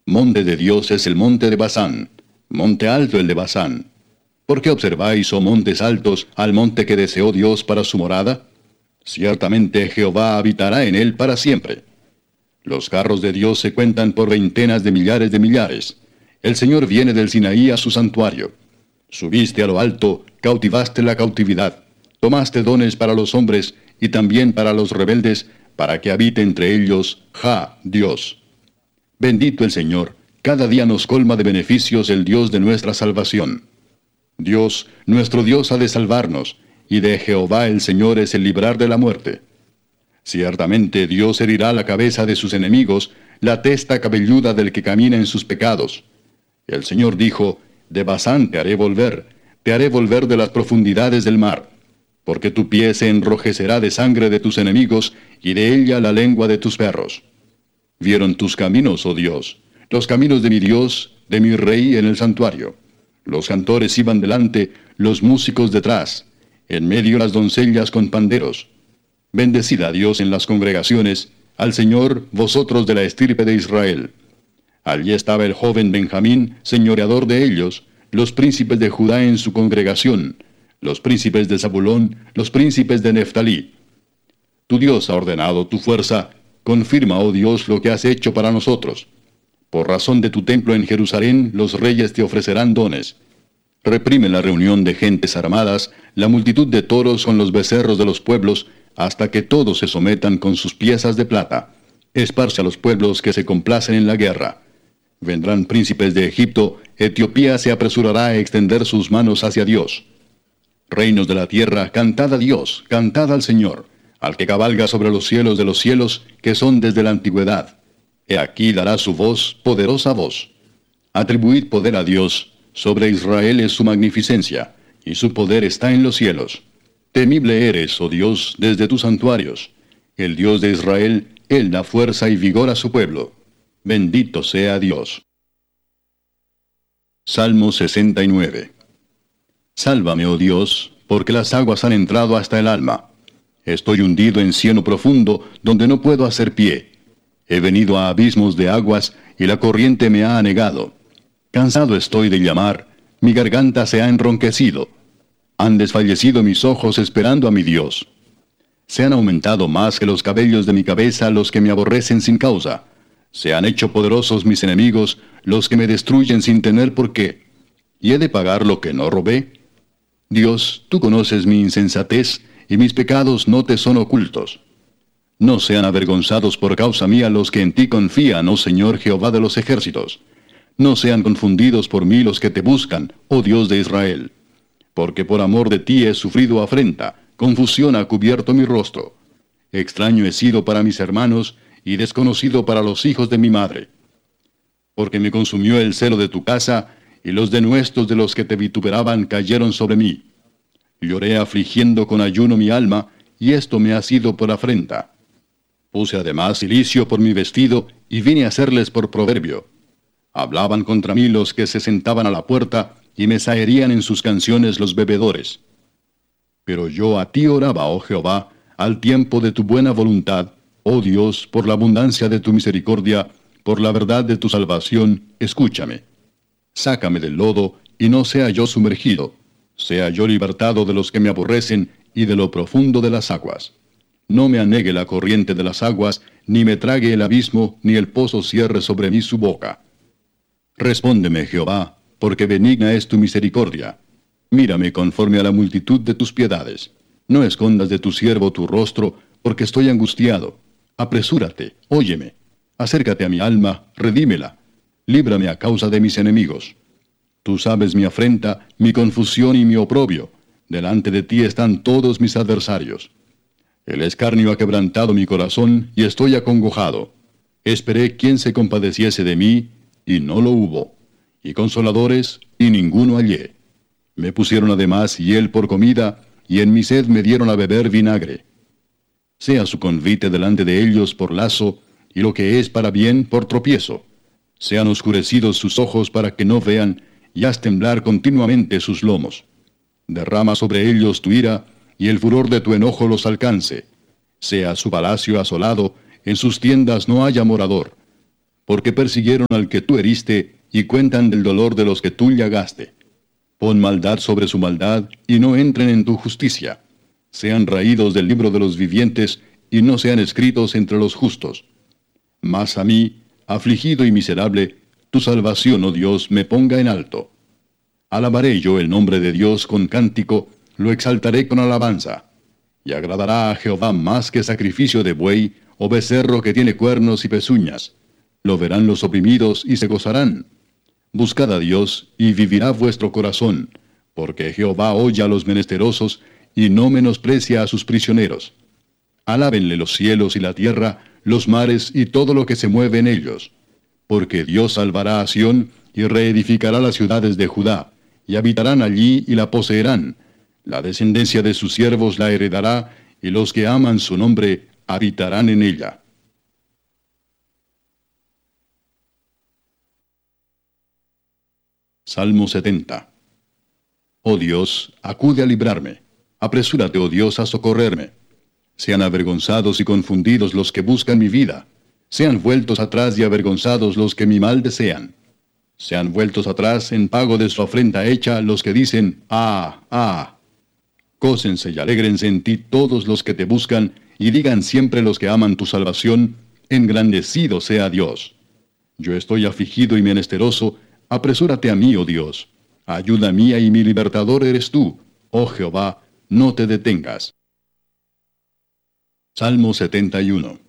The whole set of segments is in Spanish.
Monte de Dios es el monte de Basán, monte alto el de Basán. ¿Por qué observáis, oh montes altos, al monte que deseó Dios para su morada? Ciertamente Jehová habitará en él para siempre. Los carros de Dios se cuentan por veintenas de millares de millares. El Señor viene del Sinaí a su santuario. Subiste a lo alto, cautivaste la cautividad. Tomaste dones para los hombres y también para los rebeldes, para que habite entre ellos, Dios. Bendito el Señor, cada día nos colma de beneficios el Dios de nuestra salvación. Dios, nuestro Dios, ha de salvarnos, y de Jehová el Señor es el librar de la muerte. Ciertamente Dios herirá la cabeza de sus enemigos, la testa cabelluda del que camina en sus pecados. El Señor dijo, de Basán te haré volver de las profundidades del mar, porque tu pie se enrojecerá de sangre de tus enemigos, y de ella la lengua de tus perros. Vieron tus caminos, oh Dios, los caminos de mi Dios, de mi Rey en el santuario. Los cantores iban delante, los músicos detrás, en medio las doncellas con panderos. Bendecid a Dios en las congregaciones, al Señor, vosotros de la estirpe de Israel. Allí estaba el joven Benjamín, señoreador de ellos, los príncipes de Judá en su congregación, los príncipes de Zabulón, los príncipes de Neftalí. Tu Dios ha ordenado tu fuerza, confirma, oh Dios, lo que has hecho para nosotros. Por razón de tu templo en Jerusalén, los reyes te ofrecerán dones. Reprime la reunión de gentes armadas, la multitud de toros con los becerros de los pueblos, hasta que todos se sometan con sus piezas de plata. Esparce a los pueblos que se complacen en la guerra. Vendrán príncipes de Egipto, Etiopía se apresurará a extender sus manos hacia Dios. Reinos de la tierra, cantad a Dios, cantad al Señor, al que cabalga sobre los cielos de los cielos, que son desde la antigüedad. He aquí dará su voz, poderosa voz. Atribuid poder a Dios, sobre Israel es su magnificencia, y su poder está en los cielos. Temible eres, oh Dios, desde tus santuarios. El Dios de Israel, Él da fuerza y vigor a su pueblo. Bendito sea Dios. Salmo 69. Sálvame, oh Dios, porque las aguas han entrado hasta el alma. Estoy hundido en cieno profundo, donde no puedo hacer pie. He venido a abismos de aguas, y la corriente me ha anegado. Cansado estoy de llamar, mi garganta se ha enronquecido. Han desfallecido mis ojos esperando a mi Dios. Se han aumentado más que los cabellos de mi cabeza los que me aborrecen sin causa. Se han hecho poderosos mis enemigos, los que me destruyen sin tener por qué. ¿Y he de pagar lo que no robé? Dios, tú conoces mi insensatez, y mis pecados no te son ocultos. No sean avergonzados por causa mía los que en ti confían, oh Señor Jehová de los ejércitos. No sean confundidos por mí los que te buscan, oh Dios de Israel. Porque por amor de ti he sufrido afrenta, confusión ha cubierto mi rostro. Extraño he sido para mis hermanos, y desconocido para los hijos de mi madre. Porque me consumió el celo de tu casa, y los denuestos de los que te vituperaban cayeron sobre mí. Lloré afligiendo con ayuno mi alma, y esto me ha sido por afrenta. Puse además cilicio por mi vestido, y vine a hacerles por proverbio. Hablaban contra mí los que se sentaban a la puerta, y me zaherían en sus canciones los bebedores. Pero yo a ti oraba, oh Jehová, al tiempo de tu buena voluntad, oh Dios, por la abundancia de tu misericordia, por la verdad de tu salvación, escúchame. Sácame del lodo, y no sea yo sumergido, sea yo libertado de los que me aborrecen, y de lo profundo de las aguas. No me anegue la corriente de las aguas, ni me trague el abismo, ni el pozo cierre sobre mí su boca. Respóndeme, Jehová, porque benigna es tu misericordia. Mírame conforme a la multitud de tus piedades. No escondas de tu siervo tu rostro, porque estoy angustiado. Apresúrate, óyeme. Acércate a mi alma, redímela. Líbrame a causa de mis enemigos. Tú sabes mi afrenta, mi confusión y mi oprobio. Delante de ti están todos mis adversarios. El escarnio ha quebrantado mi corazón, y estoy acongojado. Esperé quien se compadeciese de mí, y no lo hubo. Y consoladores, y ninguno hallé. Me pusieron además hiel por comida, y en mi sed me dieron a beber vinagre. Sea su convite delante de ellos por lazo, y lo que es para bien por tropiezo. Sean oscurecidos sus ojos para que no vean, y haz temblar continuamente sus lomos. Derrama sobre ellos tu ira, y el furor de tu enojo los alcance. Sea su palacio asolado, en sus tiendas no haya morador. porque persiguieron al que tú heriste, y cuentan del dolor de los que tú llagaste. Pon maldad sobre su maldad, y no entren en tu justicia. Sean raídos del libro de los vivientes, y no sean escritos entre los justos. Mas a mí, afligido y miserable, tu salvación, oh Dios, me ponga en alto. Alabaré yo el nombre de Dios con cántico, lo exaltaré con alabanza. Y agradará a Jehová más que sacrificio de buey, o becerro que tiene cuernos y pezuñas. Lo verán los oprimidos y se gozarán. Buscad a Dios, y vivirá vuestro corazón, porque Jehová oye a los menesterosos, y no menosprecia a sus prisioneros. Alábenle los cielos y la tierra, los mares y todo lo que se mueve en ellos. Porque Dios salvará a Sión, y reedificará las ciudades de Judá, y habitarán allí y la poseerán. La descendencia de sus siervos la heredará, y los que aman su nombre habitarán en ella. Salmo 70. Oh Dios, acude a librarme. Apresúrate, oh Dios, a socorrerme. Sean avergonzados y confundidos los que buscan mi vida. Sean vueltos atrás y avergonzados los que mi mal desean. Sean vueltos atrás en pago de su afrenta hecha los que dicen, ah, ah. Gócense y alégrense en ti todos los que te buscan, y digan siempre los que aman tu salvación, engrandecido sea Dios. Yo estoy afligido y menesteroso, apresúrate a mí, oh Dios. Ayuda mía y mi libertador eres tú. Oh Jehová, no te detengas. Salmo 71.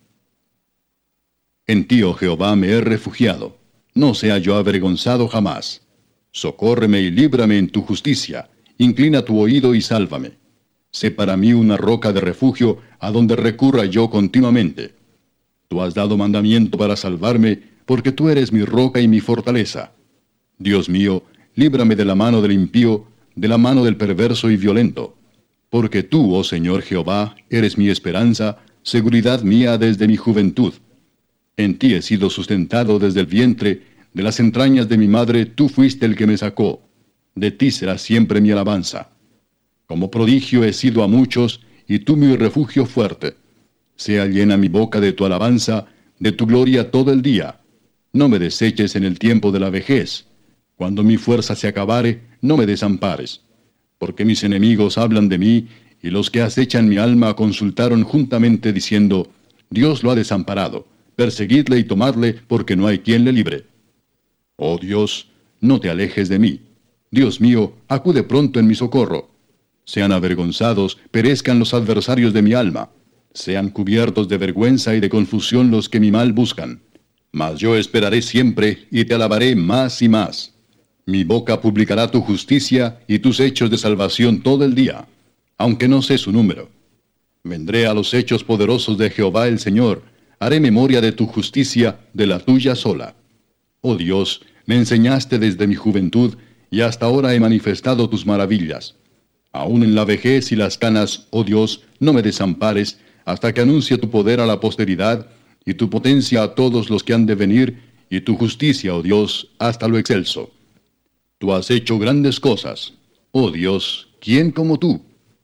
En ti, oh Jehová, me he refugiado. No sea yo avergonzado jamás. Socórreme y líbrame en tu justicia. Inclina tu oído y sálvame. Sé para mí una roca de refugio a donde recurra yo continuamente. Tú has dado mandamiento para salvarme, porque tú eres mi roca y mi fortaleza. Dios mío, líbrame de la mano del impío, de la mano del perverso y violento. Porque tú, oh Señor Jehová, eres mi esperanza, seguridad mía desde mi juventud. En ti he sido sustentado desde el vientre, de las entrañas de mi madre tú fuiste el que me sacó. De ti será siempre mi alabanza. Como prodigio he sido a muchos, y tú mi refugio fuerte. Sea llena mi boca de tu alabanza, de tu gloria todo el día. No me deseches en el tiempo de la vejez. Cuando mi fuerza se acabare, no me desampares. Porque mis enemigos hablan de mí, y los que acechan mi alma consultaron juntamente diciendo, Dios lo ha desamparado, perseguidle y tomadle, porque no hay quien le libre. Oh Dios, no te alejes de mí. Dios mío, acude pronto en mi socorro. Sean avergonzados, perezcan los adversarios de mi alma. Sean cubiertos de vergüenza y de confusión los que mi mal buscan. Mas yo esperaré siempre, y te alabaré más y más. Mi boca publicará tu justicia y tus hechos de salvación todo el día, aunque no sé su número. Vendré a los hechos poderosos de Jehová el Señor, haré memoria de tu justicia, de la tuya sola. Oh Dios, me enseñaste desde mi juventud, y hasta ahora he manifestado tus maravillas. Aún en la vejez y las canas, oh Dios, no me desampares, hasta que anuncie tu poder a la posteridad, y tu potencia a todos los que han de venir, y tu justicia, oh Dios, hasta lo excelso. Tú has hecho grandes cosas. Oh Dios, ¿quién como tú?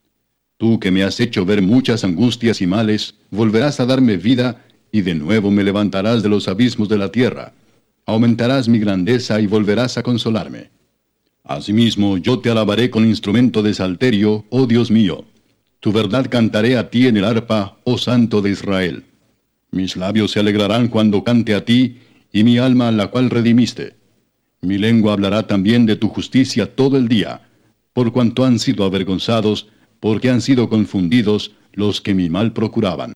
Tú que me has hecho ver muchas angustias y males, volverás a darme vida, y de nuevo me levantarás de los abismos de la tierra. Aumentarás mi grandeza y volverás a consolarme. Asimismo, yo te alabaré con instrumento de salterio, oh Dios mío. Tu verdad cantaré a ti en el arpa, oh Santo de Israel. Mis labios se alegrarán cuando cante a ti, y mi alma la cual redimiste. Mi lengua hablará también de tu justicia todo el día, por cuanto han sido avergonzados, porque han sido confundidos los que mi mal procuraban.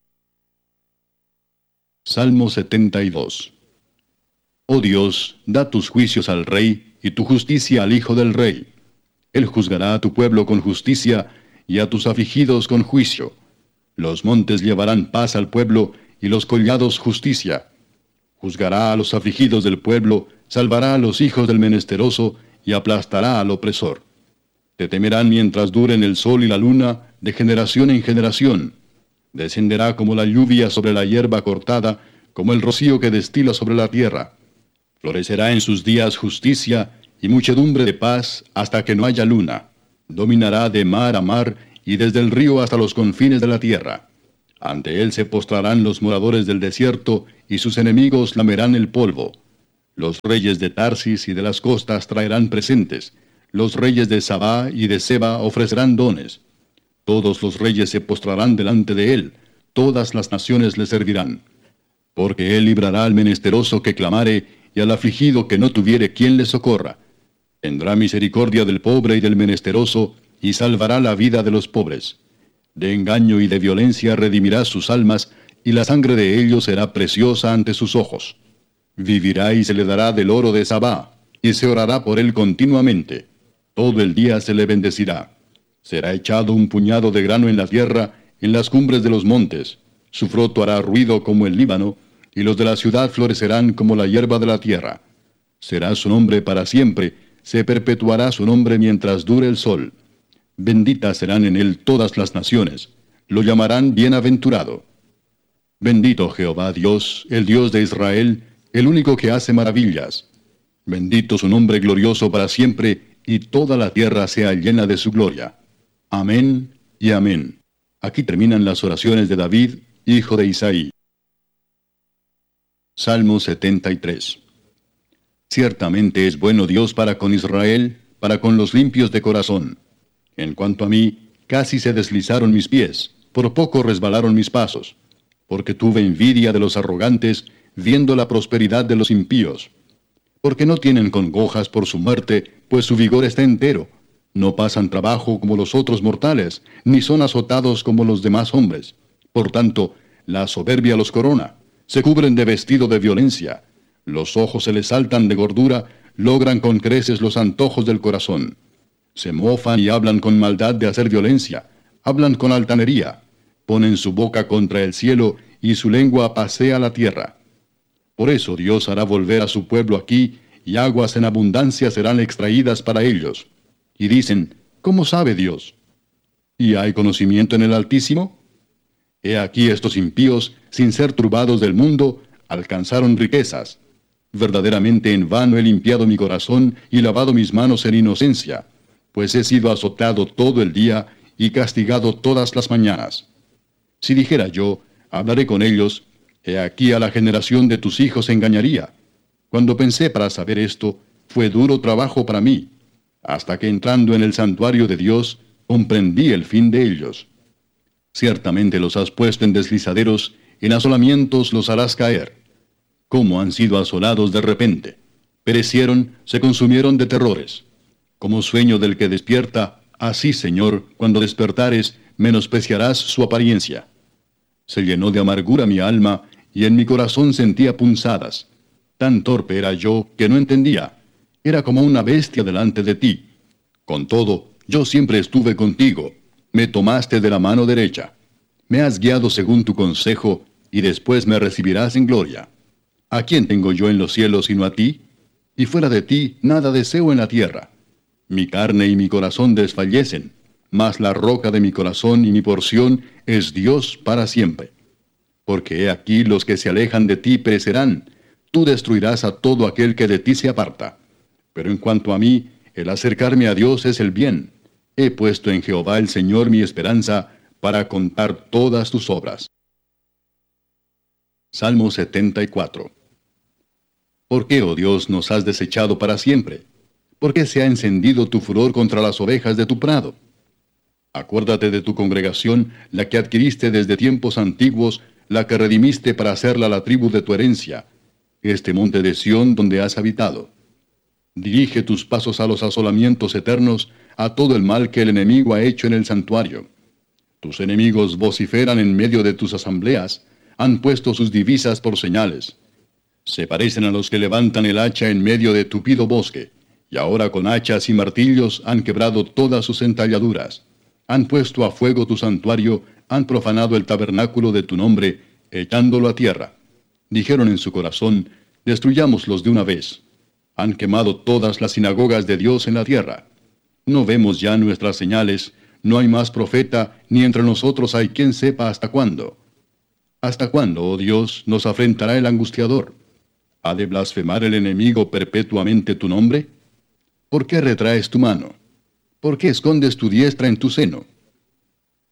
Salmo 72. Oh Dios, da tus juicios al rey, y tu justicia al hijo del rey. Él juzgará a tu pueblo con justicia, y a tus afligidos con juicio. Los montes llevarán paz al pueblo, y los collados justicia. Juzgará a los afligidos del pueblo, salvará a los hijos del menesteroso, y aplastará al opresor. Te temerán mientras duren el sol y la luna, de generación en generación. Descenderá como la lluvia sobre la hierba cortada, como el rocío que destila sobre la tierra. Florecerá en sus días justicia, y muchedumbre de paz, hasta que no haya luna. Dominará de mar a mar, y desde el río hasta los confines de la tierra. Ante él se postrarán los moradores del desierto, y sus enemigos lamerán el polvo. Los reyes de Tarsis y de las costas traerán presentes. Los reyes de Sabá y de Seba ofrecerán dones. Todos los reyes se postrarán delante de él, todas las naciones le servirán. Porque él librará al menesteroso que clamare, y al afligido que no tuviere quien le socorra. Tendrá misericordia del pobre y del menesteroso, y salvará la vida de los pobres. De engaño y de violencia redimirá sus almas, y la sangre de ellos será preciosa ante sus ojos. Vivirá y se le dará del oro de Sabá, y se orará por él continuamente. Todo el día se le bendecirá. Será echado un puñado de grano en la tierra, en las cumbres de los montes. Su fruto hará ruido como el Líbano, y los de la ciudad florecerán como la hierba de la tierra. Será su nombre para siempre, se perpetuará su nombre mientras dure el sol. Benditas serán en él todas las naciones, lo llamarán bienaventurado. Bendito Jehová Dios, el Dios de Israel, el único que hace maravillas. Bendito su nombre glorioso para siempre, y toda la tierra sea llena de su gloria. Amén y amén. Aquí terminan las oraciones de David, hijo de Isaí. Salmo 73. Ciertamente es bueno Dios para con Israel, para con los limpios de corazón. En cuanto a mí, casi se deslizaron mis pies, por poco resbalaron mis pasos, porque tuve envidia de los arrogantes, viendo la prosperidad de los impíos. Porque no tienen congojas por su muerte, pues su vigor está entero. No pasan trabajo como los otros mortales, ni son azotados como los demás hombres. Por tanto, la soberbia los corona, se cubren de vestido de violencia. Los ojos se les saltan de gordura, logran con creces los antojos del corazón. Se mofan y hablan con maldad de hacer violencia, hablan con altanería, ponen su boca contra el cielo y su lengua pasea la tierra. Por eso Dios hará volver a su pueblo aquí, y aguas en abundancia serán extraídas para ellos. Y dicen, ¿cómo sabe Dios? ¿Y hay conocimiento en el Altísimo? He aquí estos impíos, sin ser turbados del mundo, alcanzaron riquezas. Verdaderamente en vano he limpiado mi corazón y lavado mis manos en inocencia, pues he sido azotado todo el día y castigado todas las mañanas. Si dijera yo, hablaré con ellos, he aquí a la generación de tus hijos engañaría. Cuando pensé para saber esto, fue duro trabajo para mí, hasta que entrando en el santuario de Dios, comprendí el fin de ellos. Ciertamente los has puesto en deslizaderos, en asolamientos los harás caer. ¿Cómo han sido asolados de repente? Perecieron, se consumieron de terrores. Como sueño del que despierta, así, Señor, cuando despertares, menospreciarás su apariencia. Se llenó de amargura mi alma, y en mi corazón sentía punzadas. Tan torpe era yo que no entendía. Era como una bestia delante de ti. Con todo, yo siempre estuve contigo. Me tomaste de la mano derecha. Me has guiado según tu consejo, y después me recibirás en gloria. ¿A quién tengo yo en los cielos sino a ti? Y fuera de ti nada deseo en la tierra. Mi carne y mi corazón desfallecen, mas la roca de mi corazón y mi porción es Dios para siempre. Porque he aquí los que se alejan de ti perecerán, tú destruirás a todo aquel que de ti se aparta. Pero en cuanto a mí, el acercarme a Dios es el bien. He puesto en Jehová el Señor mi esperanza, para contar todas tus obras. Salmo 74. ¿Por qué, oh Dios, nos has desechado para siempre? ¿Por qué se ha encendido tu furor contra las ovejas de tu prado? Acuérdate de tu congregación, la que adquiriste desde tiempos antiguos, la que redimiste para hacerla la tribu de tu herencia, este monte de Sión donde has habitado. Dirige tus pasos a los asolamientos eternos, a todo el mal que el enemigo ha hecho en el santuario. Tus enemigos vociferan en medio de tus asambleas, han puesto sus divisas por señales. Se parecen a los que levantan el hacha en medio de tupido bosque, y ahora con hachas y martillos han quebrado todas sus entalladuras. Han puesto a fuego tu santuario, han profanado el tabernáculo de tu nombre, echándolo a tierra. Dijeron en su corazón, destruyámoslos de una vez. Han quemado todas las sinagogas de Dios en la tierra. No vemos ya nuestras señales, no hay más profeta, ni entre nosotros hay quien sepa hasta cuándo. ¿Hasta cuándo, oh Dios, nos afrentará el angustiador? ¿Ha de blasfemar el enemigo perpetuamente tu nombre? ¿Por qué retraes tu mano? ¿Por qué escondes tu diestra en tu seno?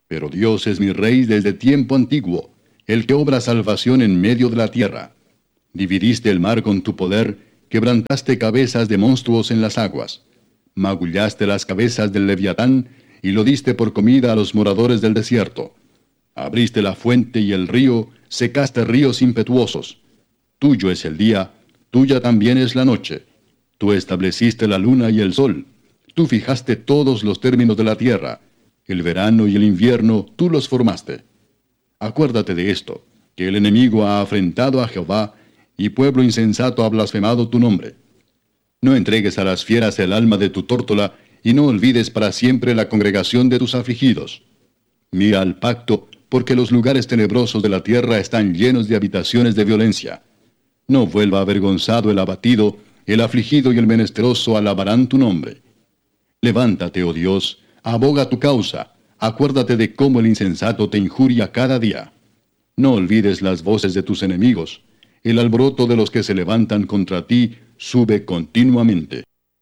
Pero Dios es mi Rey desde tiempo antiguo, el que obra salvación en medio de la tierra. Dividiste el mar con tu poder, quebrantaste cabezas de monstruos en las aguas. Magullaste las cabezas del Leviatán, y lo diste por comida a los moradores del desierto. Abriste la fuente y el río, secaste ríos impetuosos. Tuyo es el día, tuya también es la noche. Tú estableciste la luna y el sol. Tú fijaste todos los términos de la tierra. El verano y el invierno tú los formaste. Acuérdate de esto, que el enemigo ha afrentado a Jehová, y pueblo insensato ha blasfemado tu nombre. No entregues a las fieras el alma de tu tórtola, y no olvides para siempre la congregación de tus afligidos. Mira al pacto, porque los lugares tenebrosos de la tierra están llenos de habitaciones de violencia. No vuelva avergonzado el abatido, el afligido y el menesteroso alabarán tu nombre. Levántate, oh Dios, aboga tu causa, acuérdate de cómo el insensato te injuria cada día. No olvides las voces de tus enemigos, el alboroto de los que se levantan contra ti sube continuamente.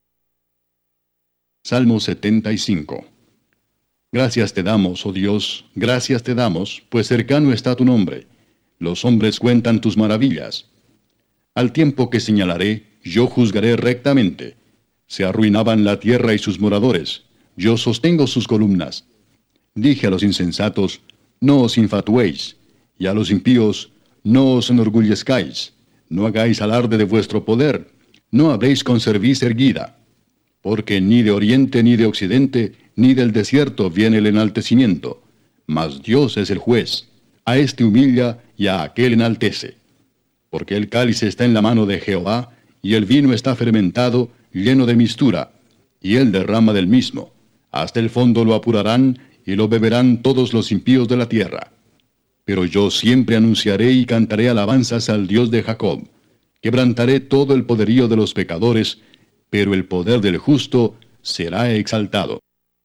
Salmo 75. Gracias te damos, oh Dios, gracias te damos, pues cercano está tu nombre. Los hombres cuentan tus maravillas. Al tiempo que señalaré, yo juzgaré rectamente. Se arruinaban la tierra y sus moradores. Yo sostengo sus columnas. Dije a los insensatos, no os infatuéis, y a los impíos, no os enorgullezcáis. No hagáis alarde de vuestro poder, no habléis con cerviz erguida. Porque ni de oriente ni de occidente, ni del desierto viene el enaltecimiento. Mas Dios es el juez. A éste humilla y a aquel enaltece. Porque el cáliz está en la mano de Jehová, y el vino está fermentado, lleno de mistura, y él derrama del mismo. Hasta el fondo lo apurarán, y lo beberán todos los impíos de la tierra. Pero yo siempre anunciaré y cantaré alabanzas al Dios de Jacob. Quebrantaré todo el poderío de los pecadores, pero el poder del justo será exaltado.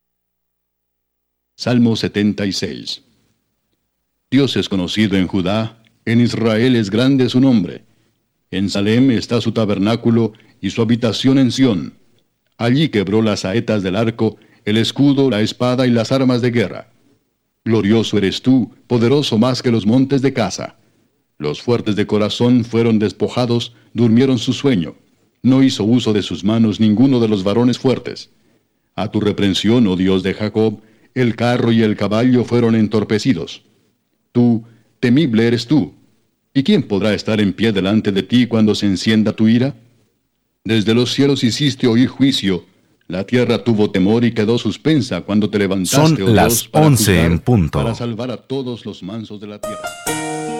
Salmo 76. Dios es conocido en Judá, en Israel es grande su nombre. En Salem está su tabernáculo y su habitación en Sión. Allí quebró las saetas del arco, el escudo, la espada y las armas de guerra. Glorioso eres tú, poderoso más que los montes de Casa. Los fuertes de corazón fueron despojados, durmieron su sueño. No hizo uso de sus manos ninguno de los varones fuertes. A tu reprensión, oh Dios de Jacob, el carro y el caballo fueron entorpecidos. Tú, temible eres tú. ¿Y quién podrá estar en pie delante de ti cuando se encienda tu ira? Desde los cielos hiciste oír juicio. La tierra tuvo temor y quedó suspensa cuando te levantaste, Son las 11 en punto. Para salvar a todos los mansos de la tierra.